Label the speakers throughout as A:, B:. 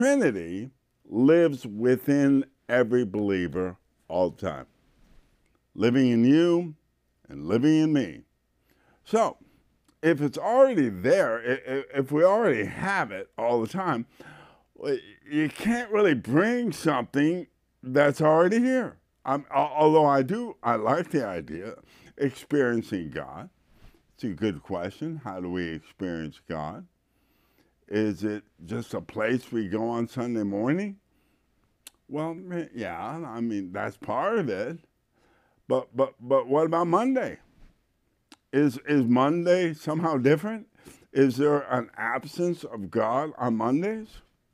A: Trinity lives within every believer all the time, living in you and living in me. So, if it's already there, if we already have it all the time, you can't really bring something that's already here. Although I like the idea, experiencing God. It's a good question. How do we experience God? Is it just a place we go on Sunday morning? Well, yeah, I mean, that's part of it. But what about Monday? Is Monday somehow different? Is there an absence of God on Mondays?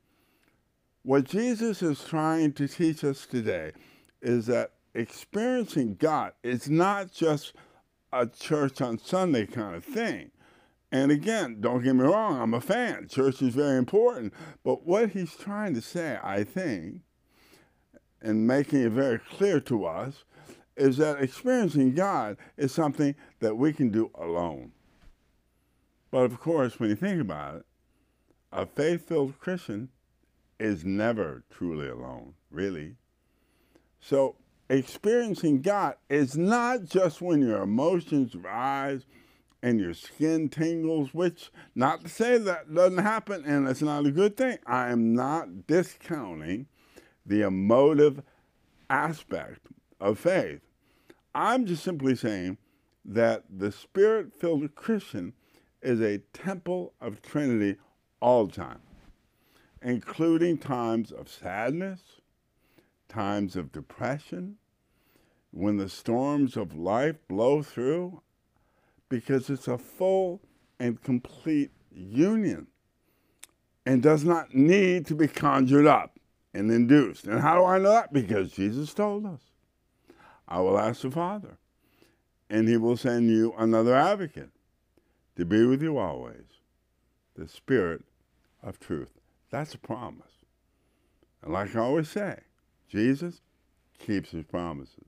A: What Jesus is trying to teach us today is that experiencing God is not just a church on Sunday kind of thing. And again, don't get me wrong, I'm a fan. Church is very important. But what he's trying to say, I think, and making it very clear to us, is that experiencing God is something that we can do alone. But of course, when you think about it, a faith-filled Christian is never truly alone, really. So experiencing God is not just when your emotions rise and your skin tingles, which, not to say that doesn't happen and it's not a good thing. I am not discounting the emotive aspect of faith. I'm just simply saying that the Spirit-filled Christian is a temple of Trinity all the time, including times of sadness, times of depression, when the storms of life blow through, because it's a full and complete union and does not need to be conjured up and induced. And how do I know that? Because Jesus told us, I will ask the Father, and he will send you another advocate to be with you always, the Spirit of truth. That's a promise. And like I always say, Jesus keeps his promises.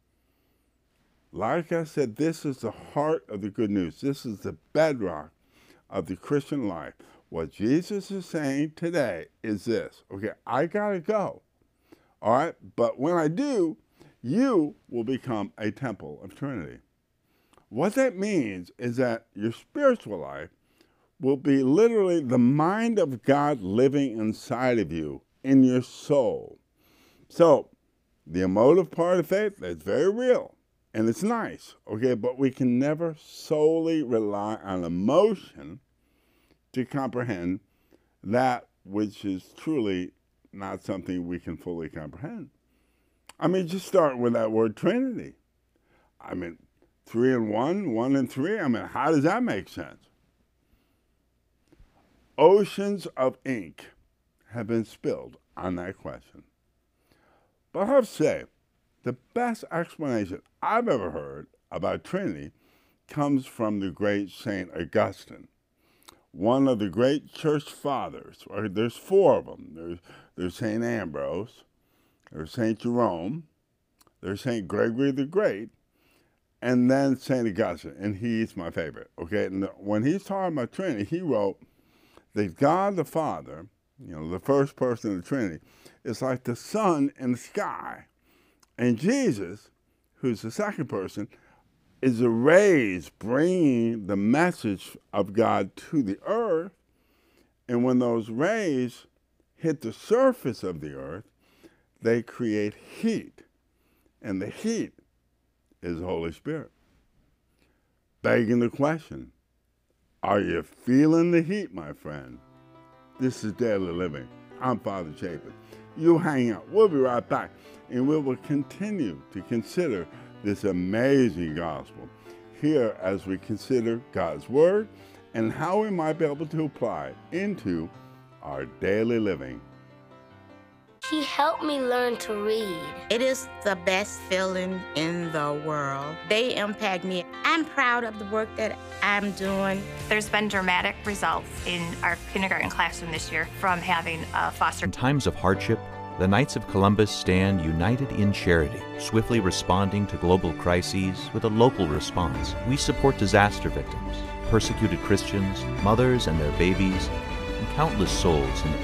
A: Like I said, this is the heart of the good news. This is the bedrock of the Christian life. What Jesus is saying today is this. Okay, I got to go. All right? But when I do, you will become a temple of Trinity. What that means is that your spiritual life will be literally the mind of God living inside of you, in your soul. So, the emotive part of faith, that's very real. And it's nice, okay? But we can never solely rely on emotion to comprehend that which is truly not something we can fully comprehend. I mean, just start with that word Trinity. I mean, 3 and 1, 1 and 3. I mean, how does that make sense? Oceans of ink have been spilled on that question. But I have to say, the best explanation I've ever heard about Trinity comes from the great St. Augustine, one of the great church fathers. There's 4 of them. There's St. Ambrose, there's St. Jerome, there's St. Gregory the Great, and then St. Augustine, and he's my favorite. Okay, and when he's talking about Trinity, he wrote that God the Father, the first person of the Trinity, is like the sun in the sky. And Jesus, who's the second person, is the rays bringing the message of God to the earth. And when those rays hit the surface of the earth, they create heat. And the heat is the Holy Spirit. Begging the question, are you feeling the heat, my friend? This is Daily Living. I'm Father Chapin. You hang out. We'll be right back, and we will continue to consider this amazing gospel here as we consider God's Word and how we might be able to apply it into our daily living.
B: He helped me learn to read.
C: It is the best feeling in the world. They impact me. I'm proud of the work that I'm doing.
D: There's been dramatic results in our kindergarten classroom this year from having a foster.
E: In times of hardship, the Knights of Columbus stand united in charity, swiftly responding to global crises with a local response. We support disaster victims, persecuted Christians, mothers and their babies, and countless souls in